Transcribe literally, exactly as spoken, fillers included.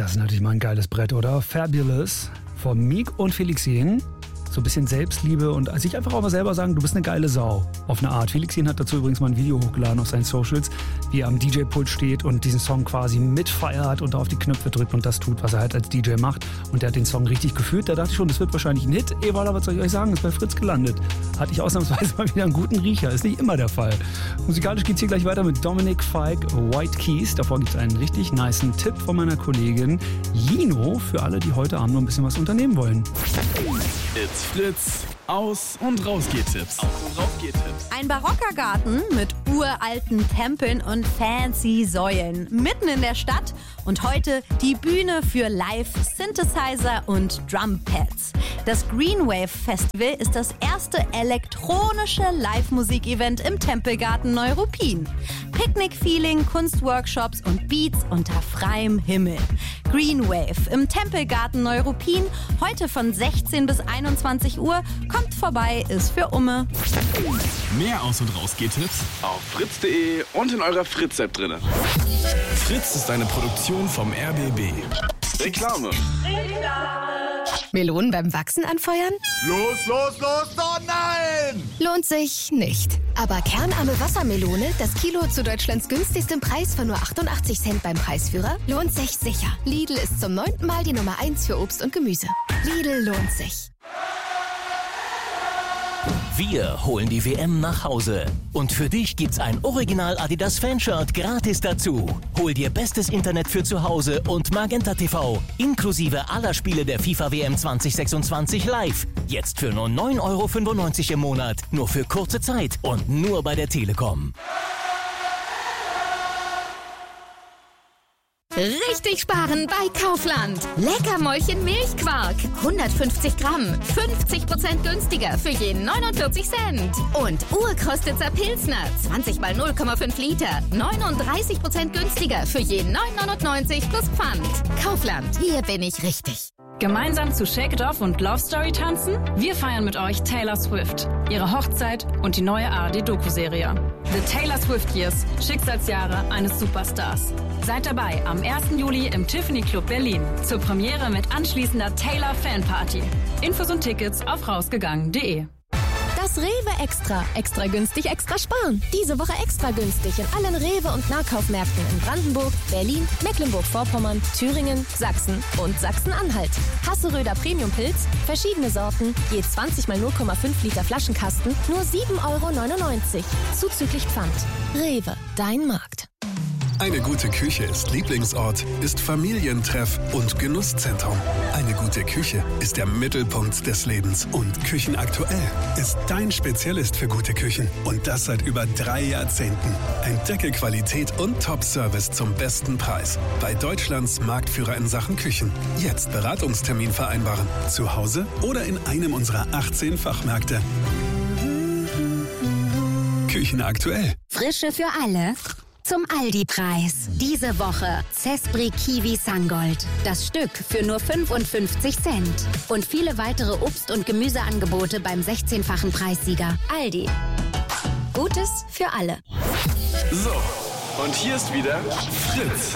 Das ist natürlich mal ein geiles Brett, oder? Fabulous von Meek und Felix Jen. So ein bisschen Selbstliebe und sich einfach auch mal selber sagen, du bist eine geile Sau. Auf eine Art. Felix Jen hat dazu übrigens mal ein Video hochgeladen auf seinen Socials, wie er am D J-Pult steht und diesen Song quasi mitfeiert und da auf die Knöpfe drückt und das tut, was er halt als D J macht. Und der hat den Song richtig gefühlt. Da dachte ich schon, das wird wahrscheinlich ein Hit. Evala, was soll ich euch sagen, ist bei Fritz gelandet. Hatte ich ausnahmsweise mal wieder einen guten Riecher. Ist nicht immer der Fall. Musikalisch geht's hier gleich weiter mit Dominic Fike, White Keys. Davor gibt's einen richtig nicen Tipp von meiner Kollegin Lino für alle, die heute Abend noch ein bisschen was unternehmen wollen. It's Fritz. Aus- und Rausgeht-Tipps. Aus- und Rausgeht-Tipps. Ein barocker Garten mit uralten Tempeln und fancy Säulen. Mitten in der Stadt. Und heute die Bühne für Live-Synthesizer und Drumpads. Das Greenwave Festival ist das erste elektronische Live-Musik-Event im Tempelgarten Neuruppin. Picknick-Feeling, Kunstworkshops und Beats unter freiem Himmel. Greenwave im Tempelgarten Neuruppin. Heute von sechzehn bis einundzwanzig Uhr. Kommt vorbei, ist für Umme. Mehr Aus- und Rausgeht-Tipps auf fritz punkt de und in eurer Fritz-App drin. Fritz ist eine Produktion vom R B B. Reklame. Melonen beim Wachsen anfeuern? Los, los, los, oh nein! Lohnt sich nicht. Aber kernarme Wassermelone, das Kilo zu Deutschlands günstigstem Preis von nur achtundachtzig Cent beim Preisführer, lohnt sich sicher. Lidl ist zum neunten Mal die Nummer eins für Obst und Gemüse. Lidl lohnt sich. Wir holen die W M nach Hause. Und für dich gibt's ein Original Adidas Fanshirt gratis dazu. Hol dir bestes Internet für zu Hause und Magenta T V. Inklusive aller Spiele der FIFA W M zwanzig sechsundzwanzig live. Jetzt für nur neun Euro fünfundneunzig im Monat. Nur für kurze Zeit und nur bei der Telekom. Richtig sparen bei Kaufland. Leckermäulchen Milchquark. hundertfünfzig Gramm. fünfzig Prozent günstiger für jeden neunundvierzig Cent. Und Urkrostitzer Pilsner. zwanzig mal null Komma fünf Liter. neununddreißig Prozent günstiger für jeden neun neunundneunzig plus Pfand. Kaufland. Hier bin ich richtig. Gemeinsam zu Shake It Off und Love Story tanzen? Wir feiern mit euch Taylor Swift, ihre Hochzeit und die neue A R D-Doku-Serie. The Taylor Swift Years, Schicksalsjahre eines Superstars. Seid dabei am ersten Juli im Tiffany Club Berlin zur Premiere mit anschließender Taylor Fanparty. Infos und Tickets auf rausgegangen punkt de. Das Rewe Extra. Extra günstig, extra sparen. Diese Woche extra günstig in allen Rewe- und Nahkaufmärkten in Brandenburg, Berlin, Mecklenburg-Vorpommern, Thüringen, Sachsen und Sachsen-Anhalt. Hasseröder Premium-Pilz, verschiedene Sorten, je zwanzig mal null Komma fünf Liter Flaschenkasten, nur sieben Euro neunundneunzig. Zuzüglich Pfand. Rewe, dein Markt. Eine gute Küche ist Lieblingsort, ist Familientreff und Genusszentrum. Eine gute Küche ist der Mittelpunkt des Lebens. Und Küchenaktuell ist dein Spezialist für gute Küchen. Und das seit über drei Jahrzehnten. Entdecke Qualität und Top-Service zum besten Preis. Bei Deutschlands Marktführer in Sachen Küchen. Jetzt Beratungstermin vereinbaren. Zu Hause oder in einem unserer achtzehn Fachmärkte. Küchenaktuell. Frische für alle. Zum Aldi-Preis. Diese Woche Cespri Kiwi Sungold. Das Stück für nur fünfundfünfzig Cent. Und viele weitere Obst- und Gemüseangebote beim sechzehnfachen Preissieger. Aldi. Gutes für alle. So, und hier ist wieder Fritz.